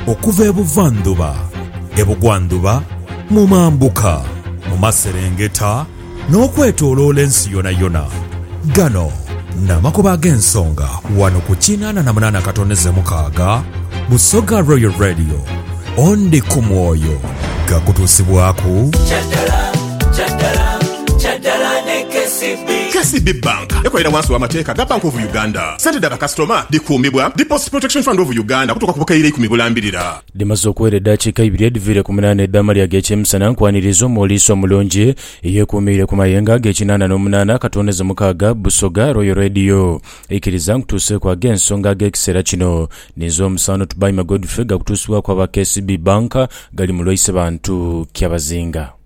okuva ebuvanduba, ebugwanduba, mu mambuka, mu maserengeta n'okwetooloola ensi yona. Gano n'amakuba g'ensonga wano ku 88.6 Busoga Royal Radio. Ondi ku mwoyo gakutuusibwaku Chaddala ne KCB Bank ekolera wansi w'amateeka ga Bank of Uganda. Sente dda bakasitoma dikuumibwa Deposit Protection Fund of Uganda kutuuka ku bukaire 10 bulambirira. Limaze okuwera eddakiika 2 edivire ku 8 eddama ly'ag'ekyemisana nkwaniriza omuliiso omulungi eyeekuumire ku mayenga g'e88 katoneze 6 Busoga Royal Radio. Ekkiriza nkutuuseeko ag'ensonga ag'ekiseera kino nizo omusaano tubayima Godfrey gakutuusibwako aba KCB Bank gali mu Lwaise bantu kyabazinga.